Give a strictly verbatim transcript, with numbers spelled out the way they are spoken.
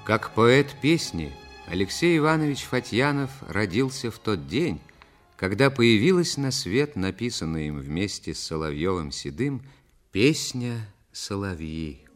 Как поэт песни, Алексей Иванович Фатьянов родился в тот день, когда появилась на свет написанная им вместе с Соловьевым-Седым песня «Соловьи».